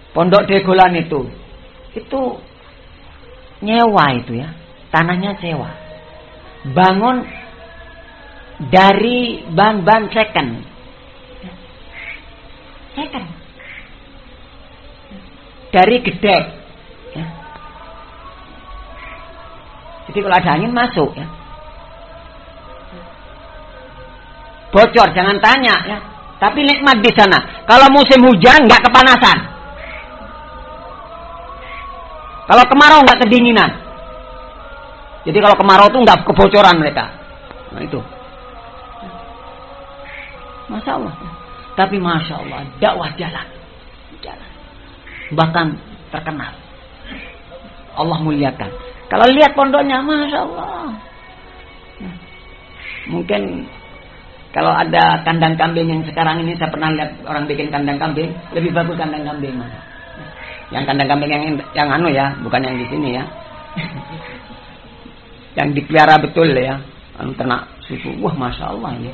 Pondok Degolan itu nyewa itu ya, tanahnya sewa. Bangun dari bahan-bahan second. Dari gedek. Ya. Jadi kalau ada angin masuk ya. Bocor jangan tanya ya. Tapi nikmat di sana. Kalau musim hujan nggak kepanasan. Kalau kemarau nggak kedinginan. Jadi kalau kemarau tuh nggak kebocoran mereka. Nah itu. Masya Allah. Tapi Masya Allah dakwah jalan. Bahkan terkenal. Allah muliakan. Kalau lihat pondoknya Masya Allah. Mungkin kalau ada kandang kambing yang sekarang ini saya pernah lihat orang bikin kandang kambing, lebih bagus kandang kambing mana? Yang kandang kambing yang anu ya, bukan yang di sini ya. Yang dipelihara betul ya, ternak susu. Wah, Masya Allah ya.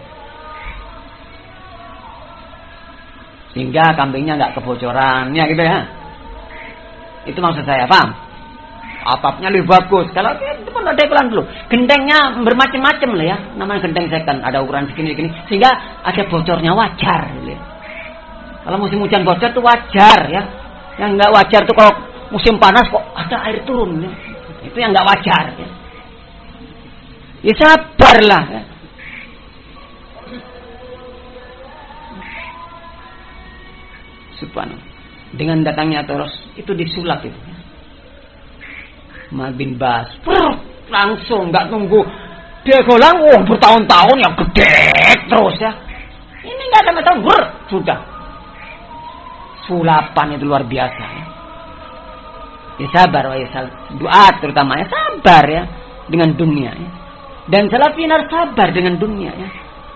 Sehingga kambingnya nggak kebocoran, ya gitu ya. Itu maksud saya, paham? Atapnya lebih bagus. Kalau itu pun ada iklan dulu. Gentengnya bermacam-macam lah ya. Namanya genteng second. Ada ukuran segini-segini. Sehingga ada bocornya wajar. Ya. Kalau musim hujan bocor itu wajar ya. Yang nggak wajar itu kalau musim panas kok ada air turun. Ya. Itu yang nggak wajar. Ya, ya sabarlah. Ya. Subhanallah. Dengan datangnya terus itu disulap itu. Mal bin Bas langsung nggak tunggu Degolan bertahun-tahun ya gede terus ya. Ini nggak ada tahun sudah sulapan itu luar biasa ya. Ya sabar ya doa terutama ya sabar ya dengan dunia ya. Dan salafin harus sabar dengan dunia ya.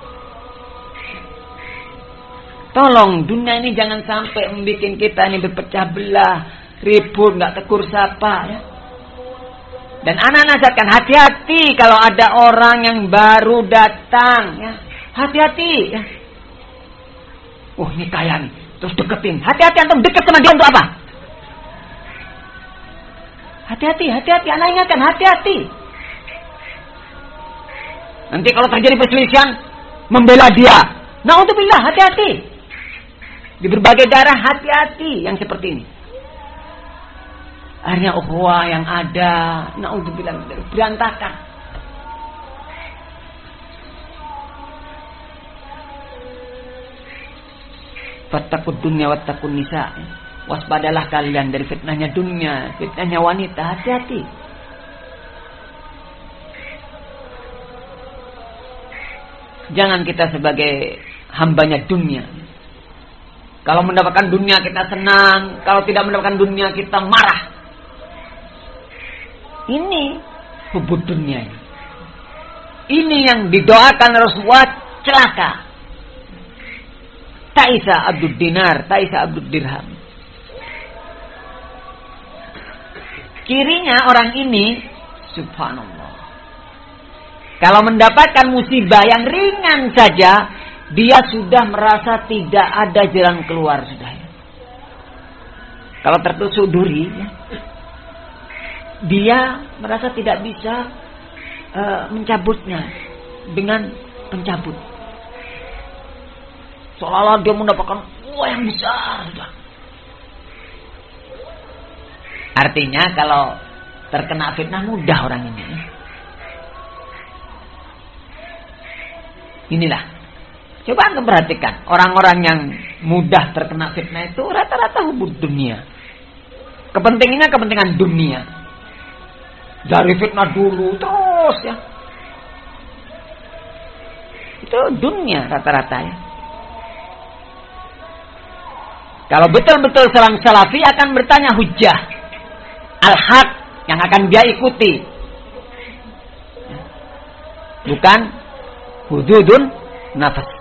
Tolong dunia ini jangan sampai membuat kita ini berpecah belah, ribut, nggak tegur sapa ya. Dan anak nasihatkan hati-hati kalau ada orang yang baru datang ya. Hati-hati ya. Oh ini kaya nih. Terus deketin. Hati-hati antum deket sama dia untuk apa? Hati-hati. Anak ingatkan hati-hati. Nanti kalau terjadi perselisihan membela dia. Nah untuk billah hati-hati. Di berbagai daerah hati-hati yang seperti ini. Akhirnya ukhuwah yang ada naudzubillah berantakan. Fattaqud dunya wattaqun nisa. Waspadalah kalian dari fitnahnya dunia, fitnahnya wanita, hati-hati. Jangan kita sebagai hambanya dunia. Kalau mendapatkan dunia kita senang, kalau tidak mendapatkan dunia kita marah. Ini hubud dunia. Ini yang didoakan Rasulullah celaka. Taisa abdud dinar, taisa abdud dirham. Kirinya orang ini, subhanallah. Kalau mendapatkan musibah yang ringan saja, dia sudah merasa tidak ada jalan keluar sudah. Kalau tertusuk duri, ya, dia merasa tidak bisa mencabutnya dengan pencabut. Seolah-olah dia mendapatkan uang yang besar sudah. Artinya kalau terkena fitnah mudah orang ini. Inilah. Coba anda perhatikan orang-orang yang mudah terkena fitnah itu rata-rata hubud dunia. Kepentingannya kepentingan dunia. Dari fitnah dulu terus ya. Itu dunia rata-rata ya. Kalau betul-betul seorang salafi akan bertanya hujjah al-haq yang akan dia ikuti. Bukan hududun nafas.